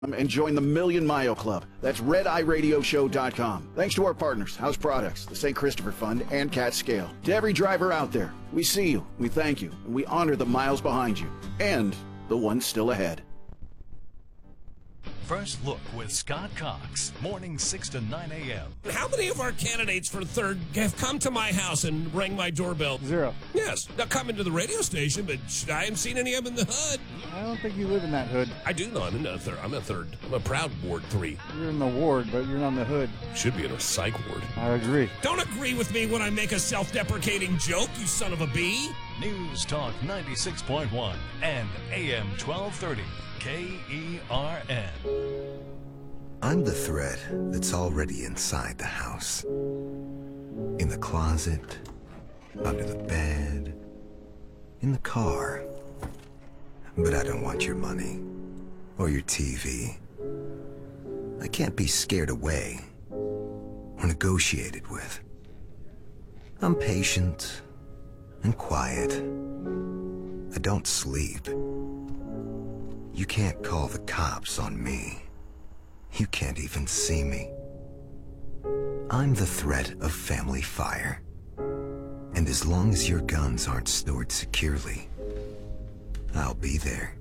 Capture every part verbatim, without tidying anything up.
And join the Million Mile Club. That's red eye radio show dot com. Thanks to our partners, House Products, the Saint Christopher Fund, and Cat Scale. To every driver out there, we see you, we thank you, and we honor the miles behind you, and the ones still ahead. First Look with Scott Cox, mornings six to nine a.m. How many of our candidates for third have come to my house and rang my doorbell? Zero. Yes. Now come into the radio station, but I haven't seen any of them in the hood. I don't think you live in that hood. I do know. I'm in a third. I'm a third. I'm a proud Ward three. You're in the ward, but you're not in the hood. Should be in a psych ward. I agree. Don't agree with me when I make a self-deprecating joke, you son of a bee. News Talk ninety-six point one and A M twelve thirty. K E R N. I'm the thread that's already inside the house. In the closet, under the bed, in the car. But I don't want your money or your T V. I can't be scared away or negotiated with. I'm patient and quiet. I don't sleep. You can't call the cops on me. You can't even see me. I'm the threat of family fire. And as long as your guns aren't stored securely, I'll be there.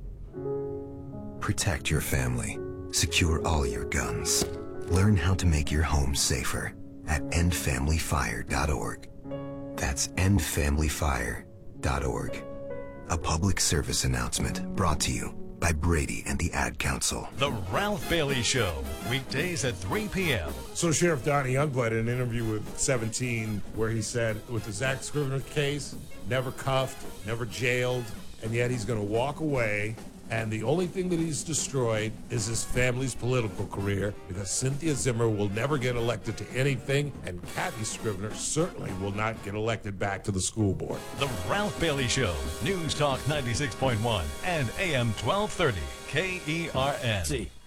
Protect your family. Secure all your guns. Learn how to make your home safer at end family fire dot org. That's end family fire dot org. A public service announcement brought to you by Brady and the Ad Council. The Ralph Bailey Show, weekdays at three p.m. So Sheriff Donnie Youngblood in an interview with seventeen where he said with the Zach Scrivener case, never cuffed, never jailed, and yet he's going to walk away, and the only thing that he's destroyed is his family's political career, because Cynthia Zimmer will never get elected to anything, and Kathy Scrivener certainly will not get elected back to the school board. The Ralph Bailey Show, News Talk ninety-six point one and A M twelve thirty, K E R N. See.